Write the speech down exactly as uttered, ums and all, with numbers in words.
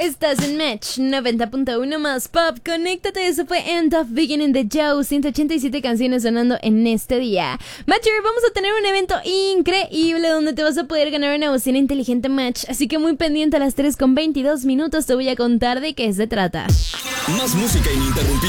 Estás en Match noventa punto uno más Pop. Conéctate, eso fue End of Beginning the Joe. ciento ochenta y siete canciones sonando en este día. Matcher, vamos a tener un evento increíble donde te vas a poder ganar una bocina inteligente Match. Así que muy pendiente, a las tres con veintidós minutos te voy a contar de qué se trata. Más música ininterrumpida.